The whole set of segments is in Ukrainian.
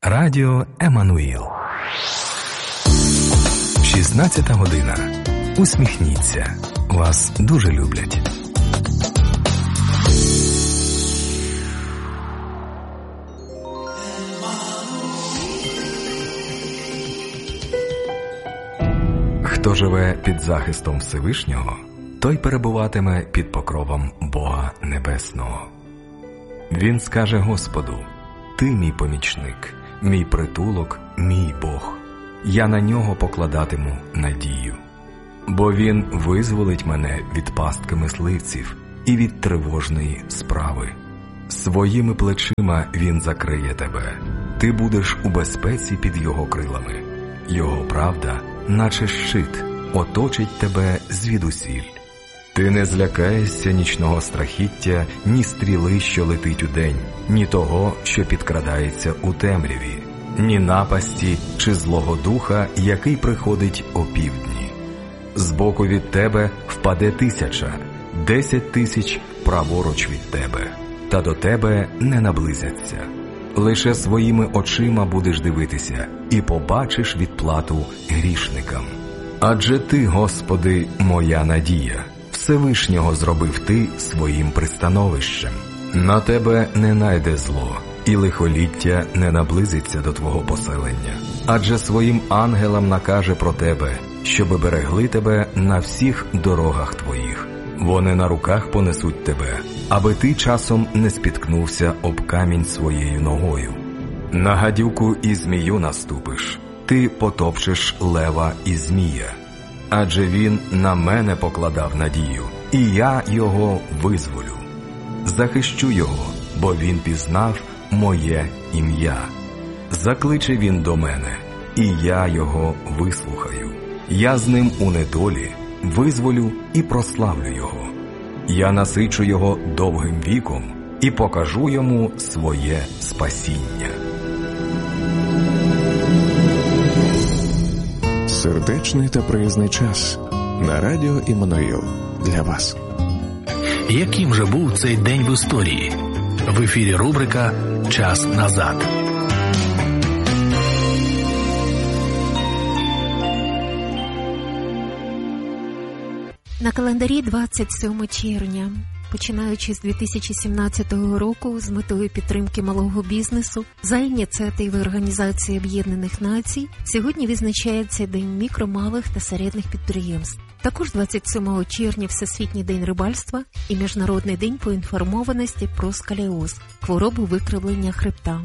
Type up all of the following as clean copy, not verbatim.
Радіо Еммануїл. 16 година. Усміхніться. Вас дуже люблять. Хто живе під захистом Всевишнього, той перебуватиме під покровом Бога Небесного. Він скаже Господу: «Ти мій помічник, мій притулок, мій Бог. Я на нього покладатиму надію. Бо він визволить мене від пастки мисливців і від тривожної справи. Своїми плечима він закриє тебе. Ти будеш у безпеці під його крилами. Його правда, наче щит, оточить тебе звідусіль. Ти не злякаєшся нічного страхіття, ні стріли, що летить удень, ні того, що підкрадається у темряві, ні напасті чи злого духа, який приходить опівдні. Збоку від тебе впаде 1000, 10 000 праворуч від тебе, та до тебе не наблизяться. Лише своїми очима будеш дивитися і побачиш відплату грішникам. Адже ти, Господи, моя надія. Всевишнього зробив ти своїм пристановищем. На тебе не найде зло, і лихоліття не наблизиться до твого поселення. Адже своїм ангелам накаже про тебе, щоби берегли тебе на всіх дорогах твоїх. Вони на руках понесуть тебе, аби ти часом не спіткнувся об камінь своєю ногою. На гадюку і змію наступиш, ти потопчеш лева і змія. Адже він на мене покладав надію, і я його визволю. Захищу його, бо він пізнав моє ім'я. Закличе він до мене, і я його вислухаю. Я з ним у недолі визволю і прославлю його. Я насичу його довгим віком і покажу йому своє спасіння. Сердечний та приязний час на радіо Еммануїл для вас. Яким же був цей день в історії? В ефірі рубрика «Час назад». На календарі 27 червня. Починаючи з 2017 року, з метою підтримки малого бізнесу за ініціативи Організації Об'єднаних Націй, сьогодні відзначається День мікро, малих та середніх підприємств. Також 27 червня Всесвітній день рибальства і Міжнародний день поінформованості про сколіоз – хворобу викривлення хребта.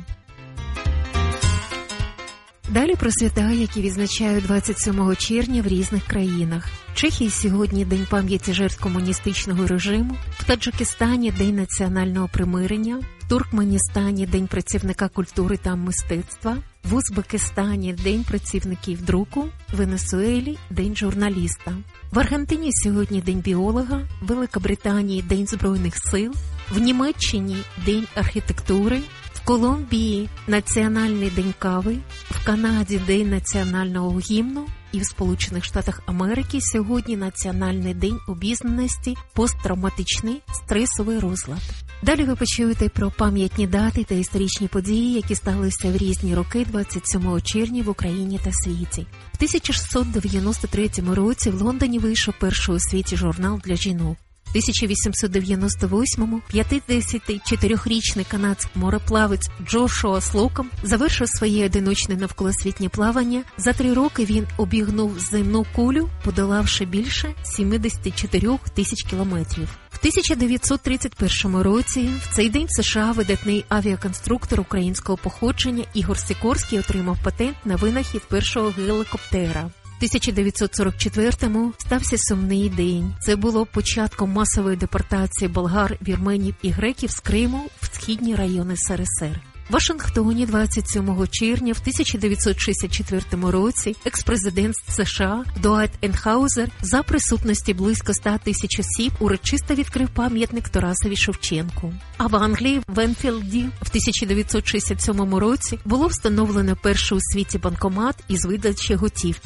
Далі про свята, які відзначають 27 червня в різних країнах. В Чехії сьогодні День пам'яті жертв комуністичного режиму, в Таджикистані – День національного примирення, в Туркменістані – День працівника культури та мистецтва, в Узбекистані – День працівників друку, в Венесуелі – День журналіста. В Аргентині сьогодні День біолога, в Великобританії – День Збройних сил, в Німеччині – День архітектури, в Колумбії – Національний день кави, в Канаді – День національного гімну і в Сполучених Штатах Америки сьогодні Національний день обізнаності посттравматичний стресовий розлад. Далі ви почуєте про пам'ятні дати та історичні події, які сталися в різні роки 27 червня в Україні та світі. В 1693 році в Лондоні вийшов перший у світі журнал для жінок. В 1898-му 54-річний канадський мореплавець Джошуа Слоком завершив своє одиночне навколосвітнє плавання. За 3 роки він обігнув земну кулю, подолавши більше 74 тисяч кілометрів. В 1931 році в цей день в США видатний авіаконструктор українського походження Ігор Сікорський отримав патент на винахід першого гелікоптера. В 1944-му стався сумний день. Це було початком масової депортації болгар, вірменів і греків з Криму в східні райони СРСР. В Вашингтоні 27 червня в 1964 році екс-президент США Дуайт Ейнхаузер за присутності близько 100 тисяч осіб урочисто відкрив пам'ятник Тарасові Шевченку. А в Англії, в Енфілді, в 1967 році було встановлено перший у світі банкомат із видачі готівки.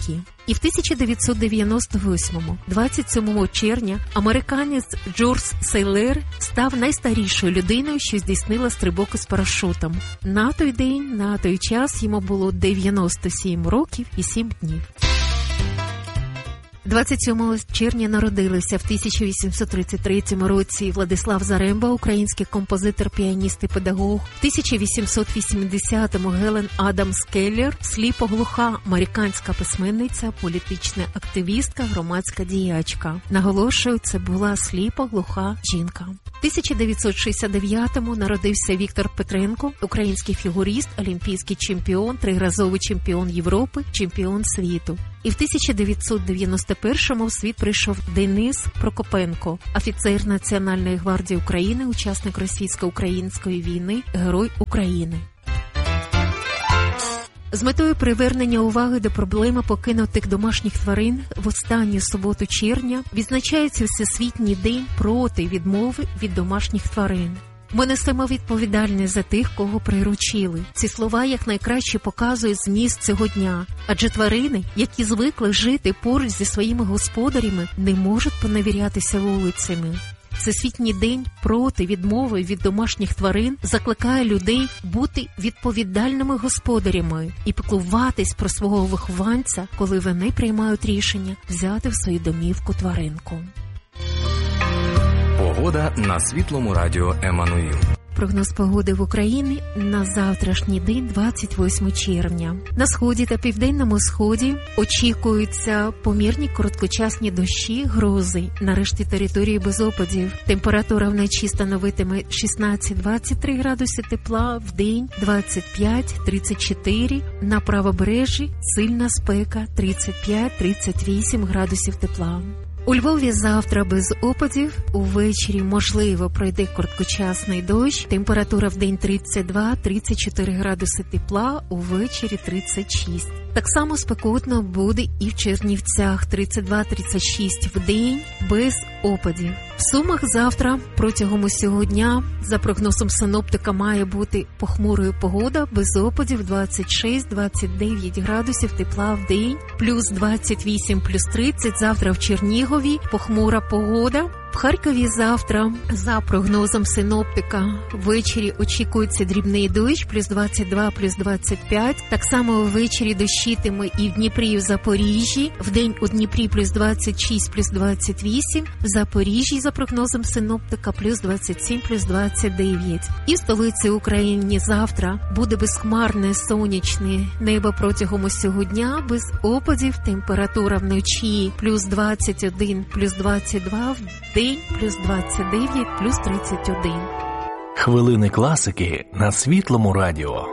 І в 1998-му, 27 червня, американець Джордж Сейлер став найстарішою людиною, що здійснила стрибок із парашутом. На той день, на той час йому було 97 років і 7 днів. 27 червня народилися в 1833 році Владислав Заремба, український композитор, піаніст і педагог. В 1880-му Гелен Адамс Келлер, сліпоглуха американська письменниця, політична активістка, громадська діячка. Наголошую, це була сліпоглуха жінка. В 1969-му народився Віктор Петренко, український фігурист, олімпійський чемпіон, триразовий чемпіон Європи, чемпіон світу. І в 1991-му в світ прийшов Денис Прокопенко, офіцер Національної гвардії України, учасник російсько-української війни, Герой України. З метою привернення уваги до проблеми покинутих домашніх тварин в останню суботу червня відзначається Всесвітній день проти відмови від домашніх тварин. Ми несемо відповідальність за тих, кого приручили. Ці слова якнайкраще показують зміст цього дня. Адже тварини, які звикли жити поруч зі своїми господарями, не можуть поневірятися вулицями. Всесвітній день проти відмови від домашніх тварин закликає людей бути відповідальними господарями і піклуватись про свого вихованця, коли вони приймають рішення взяти в свою домівку тваринку. Погода на Світлому радіо Еммануїл. Прогноз погоди в Україні на завтрашній день, 28 червня. На сході та південному сході очікуються помірні короткочасні дощі, грози. На решті території без опадів. Температура вночі становитиме 16-23 градуси тепла, вдень 25-34. На правобережжі сильна спека 35-38 градусів тепла. У Львові завтра без опадів, увечері, можливо, пройде короткочасний дощ, температура в день 32-34 градуси тепла, увечері 36. Так само спекотно буде і в Чернівцях, 32-36 в день, без опадів. В Сумах завтра протягом усього дня, за прогнозом синоптика, має бути похмурою погода, без опадів 26-29 градусів тепла в день, плюс 28, плюс 30, завтра в Чернігові похмура погода. В Харкові завтра, за прогнозом синоптика, ввечері очікується дрібний дощ, плюс 22, плюс 25. Так само ввечері дощитиме і в Дніпрі, і в Запоріжжі. Вдень у Дніпрі плюс 26, плюс 28. В Запоріжжі, за прогнозом синоптика, плюс 27, плюс 29. І в столиці України завтра буде безхмарне сонячне небо протягом усього дня, без опадів, температура вночі плюс 21, плюс 22, в день плюс 29, плюс 31. Хвилини класики на Світлому радіо.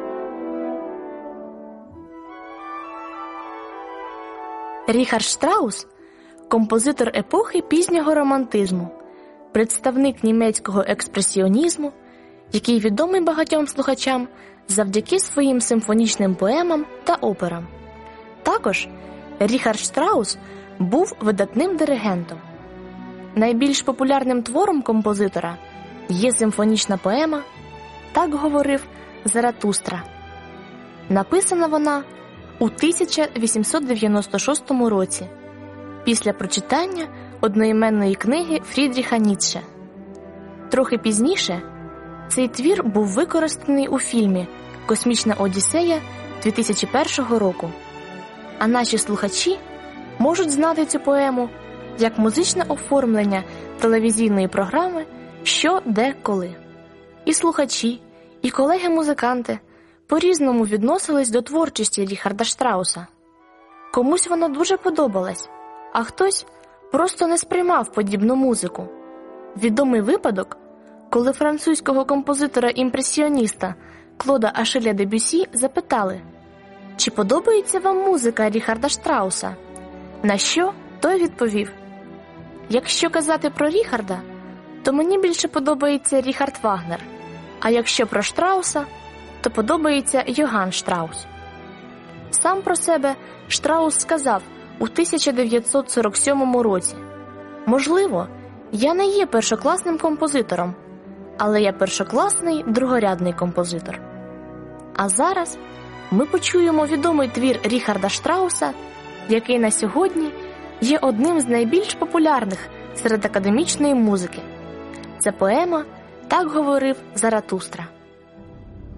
Ріхард Штраус – композитор епохи пізнього романтизму, представник німецького експресіонізму, який відомий багатьом слухачам завдяки своїм симфонічним поемам та операм. Також Ріхард Штраус був видатним диригентом. Найбільш популярним твором композитора є симфонічна поема «Так говорив Заратустра». Написана вона у 1896 році, після прочитання одноіменної книги Фрідріха Ніцше. Трохи пізніше цей твір був використаний у фільмі «Космічна Одіссея» 2001 року. А наші слухачі можуть знати цю поему як музичне оформлення телевізійної програми «Що, де, коли». І слухачі, і колеги-музиканти по-різному відносились до творчості Ріхарда Штрауса. Комусь вона дуже подобалась, а хтось просто не сприймав подібну музику. Відомий випадок, коли французького композитора-імпресіоніста Клода Ашеля де Бюссі запитали: «Чи подобається вам музика Ріхарда Штрауса?» На що той відповів: «Якщо казати про Ріхарда, то мені більше подобається Ріхард Вагнер, а якщо про Штрауса, то подобається Йоганн Штраус». Сам про себе Штраус сказав у 1947 році: «Можливо, я не є першокласним композитором, але я першокласний другорядний композитор». А зараз ми почуємо відомий твір Ріхарда Штрауса який на сьогодні є одним з найбільш популярних серед академічної музики. Це поема «Так говорив Заратустра».